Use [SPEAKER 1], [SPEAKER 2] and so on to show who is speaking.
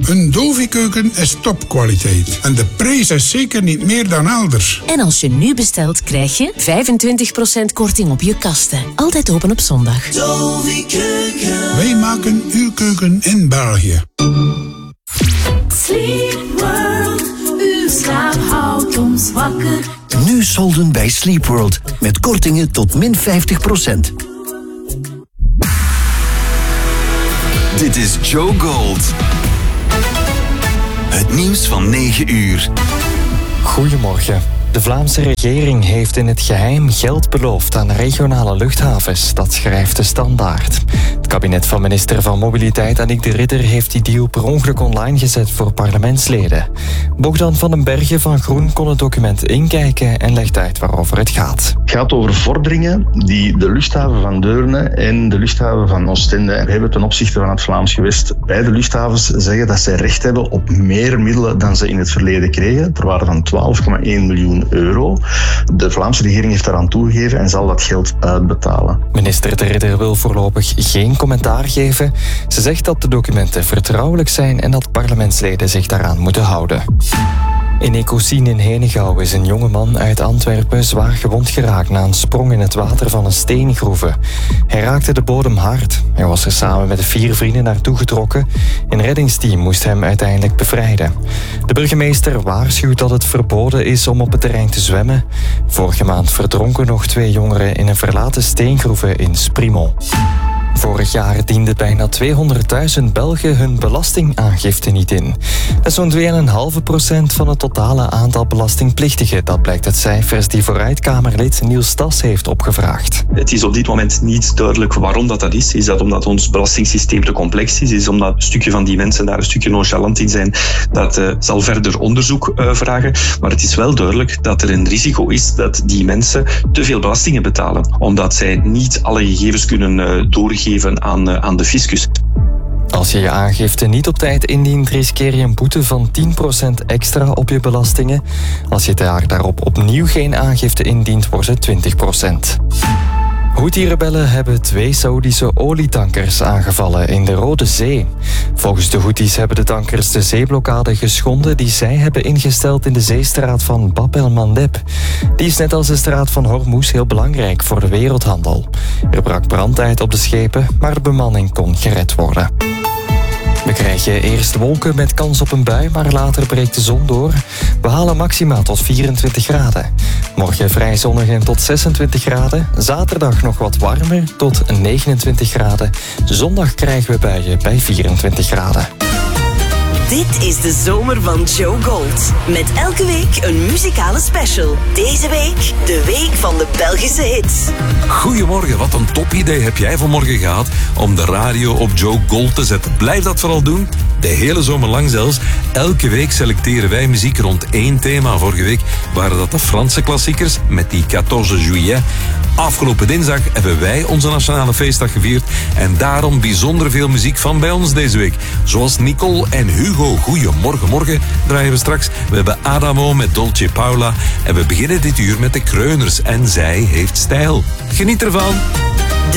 [SPEAKER 1] Een Dovi-keuken is topkwaliteit. En de prijs is zeker niet meer dan elders.
[SPEAKER 2] En als je nu bestelt, krijg je 25% korting op je kasten. Altijd open op zondag.
[SPEAKER 3] Dovi-keuken.
[SPEAKER 1] Wij maken uw keuken in België.
[SPEAKER 3] Sleep World, uw slaap houdt ons wakker.
[SPEAKER 4] Nu solden bij Sleep World. Met kortingen tot min 50%.
[SPEAKER 5] Dit is Joe Gold. Het nieuws van 9 uur.
[SPEAKER 6] Goedemorgen. De Vlaamse regering heeft in het geheim geld beloofd aan regionale luchthavens. Dat schrijft de Standaard. Het kabinet van minister van Mobiliteit Annick de Ridder heeft die deal per ongeluk online gezet voor parlementsleden. Bogdan van den Bergen van Groen kon het document inkijken en legt uit waarover het gaat.
[SPEAKER 7] Het gaat over vorderingen die de luchthaven van Deurne en de luchthaven van Oostende hebben ten opzichte van het Vlaams gewest. Beide luchthavens zeggen dat zij recht hebben op meer middelen dan ze in het verleden kregen. Ter waarde van 12,1 miljoen euro. De Vlaamse regering heeft daaraan toegegeven en zal dat geld uitbetalen.
[SPEAKER 6] Minister de Ridder wil voorlopig geen commentaar geven. Ze zegt dat de documenten vertrouwelijk zijn en dat parlementsleden zich daaraan moeten houden. In Ecosien in Henegouw is een jongeman uit Antwerpen zwaar gewond geraakt na een sprong in het water van een steengroeve. Hij raakte de bodem hard. Hij was er samen met 4 vrienden naartoe getrokken. Een reddingsteam moest hem uiteindelijk bevrijden. De burgemeester waarschuwt dat het verboden is om op het terrein te zwemmen. Vorige maand verdronken nog 2 jongeren in een verlaten steengroeve in Sprimel. Vorig jaar dienden bijna 200.000 Belgen hun belastingaangifte niet in. Dat is zo'n 2,5% van het totale aantal belastingplichtigen. Dat blijkt uit cijfers die Vooruitkamerlid Niels Stas heeft opgevraagd.
[SPEAKER 8] Het is op dit moment niet duidelijk waarom dat is. Is dat omdat ons belastingssysteem te complex is? Is omdat een stukje van die mensen daar een stukje nonchalant in zijn? Dat zal verder onderzoek vragen. Maar het is wel duidelijk dat er een risico is dat die mensen te veel belastingen betalen. Omdat zij niet alle gegevens kunnen doorgeven aan de fiscus.
[SPEAKER 6] Als je je aangifte niet op tijd indient, riskeer je een boete van 10% extra op je belastingen. Als je daarop opnieuw geen aangifte indient, wordt het 20%. Houthi-rebellen hebben 2 Saoedische olietankers aangevallen in de Rode Zee. Volgens de Houthis hebben de tankers de zeeblokkade geschonden die zij hebben ingesteld in de zeestraat van Bab el-Mandeb. Die is net als de straat van Hormuz heel belangrijk voor de wereldhandel. Er brak brand uit op de schepen, maar de bemanning kon gered worden. We krijgen eerst wolken met kans op een bui, maar later breekt de zon door. We halen maxima tot 24 graden. Morgen vrij zonnig en tot 26 graden. Zaterdag nog wat warmer, tot 29 graden. Zondag krijgen we buien bij 24 graden.
[SPEAKER 9] Dit is de zomer van Joe Gold. Met elke week een muzikale special. Deze week de week van de Belgische hits.
[SPEAKER 10] Goedemorgen, wat een top idee heb jij vanmorgen gehad om de radio op Joe Gold te zetten. Blijf dat vooral doen. De hele zomer lang zelfs. Elke week selecteren wij muziek rond 1 thema. Vorige week waren dat de Franse klassiekers met die 14 juillet. Afgelopen dinsdag hebben wij onze nationale feestdag gevierd. En daarom bijzonder veel muziek van bij ons deze week. Zoals Nicole en Hugo. Goedemorgen, morgen draaien we straks. We hebben Adamo met Dolce Paula. En we beginnen dit uur met de Kreuners. En zij heeft stijl. Geniet ervan.